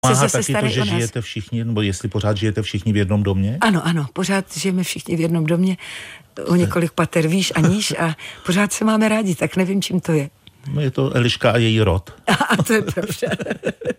Pomáhá taky to, že žijete všichni, nebo jestli pořád žijete všichni v jednom domě? Ano, pořád žijeme všichni v jednom domě, o několik pater výš a níž a pořád se máme rádi, tak nevím, čím to je. No je to Eliška a její rod. A to je pravda.